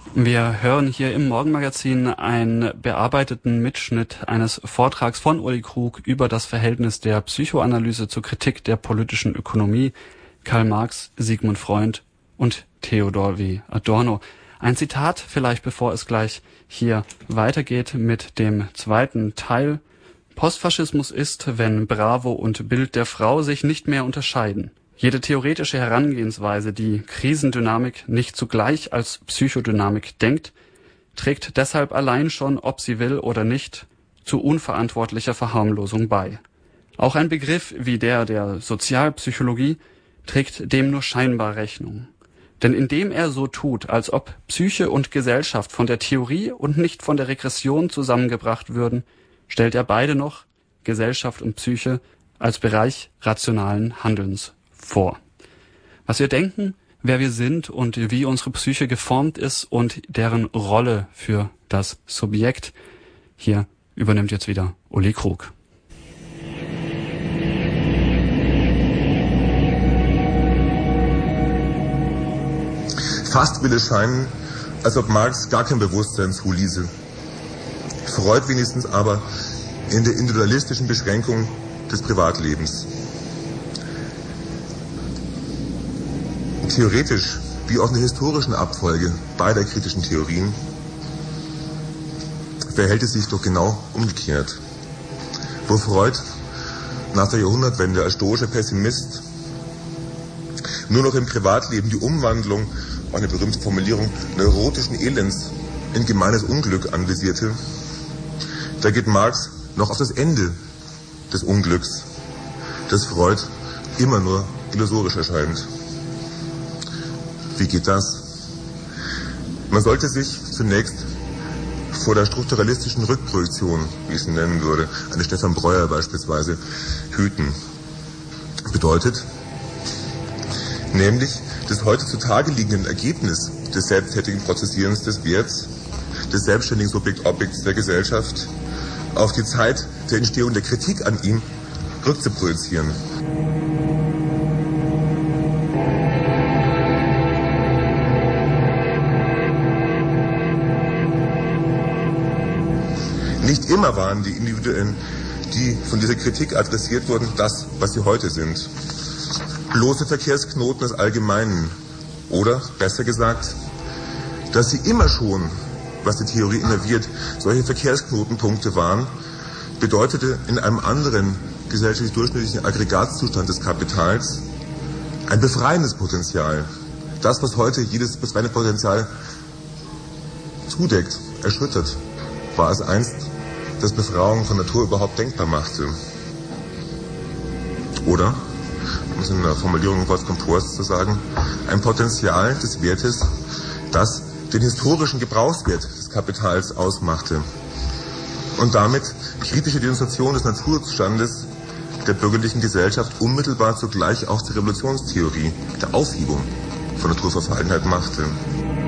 Wir hören hier im Morgenmagazin einen bearbeiteten Mitschnitt eines Vortrags von Uli Krug über das Verhältnis der Psychoanalyse zur Kritik der politischen Ökonomie, Karl Marx, Sigmund Freud und Theodor W. Adorno. Ein Zitat vielleicht, bevor es gleich hier weitergeht mit dem zweiten Teil. Postfaschismus ist, wenn Bravo und Bild der Frau sich nicht mehr unterscheiden. Jede theoretische Herangehensweise, die Krisendynamik nicht zugleich als Psychodynamik denkt, trägt deshalb allein schon, ob sie will oder nicht, zu unverantwortlicher Verharmlosung bei. Auch ein Begriff wie der Sozialpsychologie trägt dem nur scheinbar Rechnung. Denn indem er so tut, als ob Psyche und Gesellschaft von der Theorie und nicht von der Regression zusammengebracht würden, stellt er beide noch, Gesellschaft und Psyche, als Bereich rationalen Handelns vor. Was wir denken, wer wir sind und wie unsere Psyche geformt ist und deren Rolle für das Subjekt. Hier übernimmt jetzt wieder Uli Krug. Fast will es scheinen, als ob Marx gar kein Bewusstsein zuließe. Freud wenigstens aber in der individualistischen Beschränkung des Privatlebens. Theoretisch, wie auch in der historischen Abfolge beider kritischen Theorien, verhält es sich doch genau umgekehrt. Wo Freud nach der Jahrhundertwende als stoischer Pessimist nur noch im Privatleben die Umwandlung, eine berühmte Formulierung, neurotischen Elends in gemeines Unglück anvisierte, da geht Marx noch auf das Ende des Unglücks, das Freud immer nur illusorisch erscheint. Wie geht das? Man sollte sich zunächst vor der strukturalistischen Rückprojektion, wie ich sie nennen würde, eine Stefan Breuer beispielsweise, hüten. Bedeutet nämlich das heute zutage liegende Ergebnis des selbsttätigen Prozessierens des Werts, des selbstständigen Subjekt-Objekts der Gesellschaft, auf die Zeit der Entstehung der Kritik an ihm rückzuprojizieren. Nicht immer waren die Individuen, die von dieser Kritik adressiert wurden, das, was sie heute sind. Bloße Verkehrsknoten des Allgemeinen. Oder, besser gesagt, dass sie immer schon, was die Theorie innerviert, solche Verkehrsknotenpunkte waren, bedeutete in einem anderen gesellschaftlich durchschnittlichen Aggregatzustand des Kapitals ein befreiendes Potenzial. Das, was heute jedes befreiende Potenzial zudeckt, erschüttert, war es einst, das Befreiung von Natur überhaupt denkbar machte. Oder, um es in der Formulierung Wolfgang Poors zu sagen, ein Potenzial des Wertes, das den historischen Gebrauchswert des Kapitals ausmachte und damit kritische Demonstration des Naturzustandes der bürgerlichen Gesellschaft unmittelbar zugleich auch zur Revolutionstheorie, der Aufhebung von Naturverfallenheit machte.